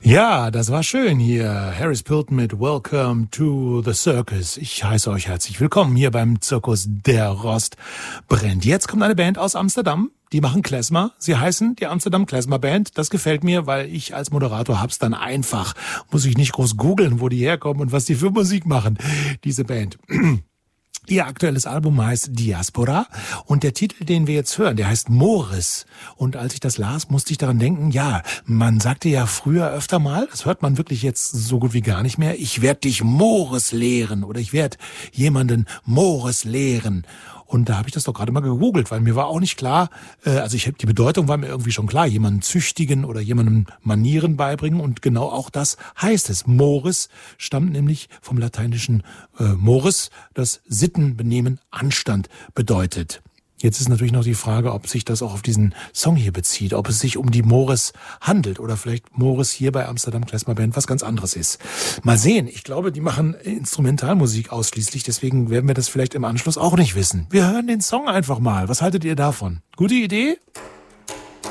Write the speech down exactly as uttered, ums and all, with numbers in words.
Ja, das war schön hier. Harris Pilton mit Welcome to the Circus. Ich heiße euch herzlich willkommen hier beim Zirkus Der Rost brennt. Jetzt kommt eine Band aus Amsterdam. Die machen Klezmer. Sie heißen die Amsterdam Klezmer Band. Das gefällt mir, weil ich als Moderator hab's dann einfach. Muss ich nicht groß googeln, wo die herkommen und was die für Musik machen, diese Band. Ihr aktuelles Album heißt Diaspora und der Titel, den wir jetzt hören, der heißt Moris. Und als ich das las, musste ich daran denken, ja, man sagte ja früher öfter mal, das hört man wirklich jetzt so gut wie gar nicht mehr, ich werde dich Moris lehren oder ich werde jemanden Moris lehren. Und da habe ich das doch gerade mal gegoogelt, weil mir war auch nicht klar, äh, also ich die Bedeutung war mir irgendwie schon klar, jemanden züchtigen oder jemandem Manieren beibringen und genau auch das heißt es. Moris stammt nämlich vom lateinischen äh, Mores, das Sitten, Benehmen, Anstand bedeutet. Jetzt ist natürlich noch die Frage, ob sich das auch auf diesen Song hier bezieht, ob es sich um die Moris handelt oder vielleicht Moris hier bei Amsterdam Klezmer Band was ganz anderes ist. Mal sehen, ich glaube, die machen Instrumentalmusik ausschließlich, deswegen werden wir das vielleicht im Anschluss auch nicht wissen. Wir hören den Song einfach mal. Was haltet ihr davon? Gute Idee?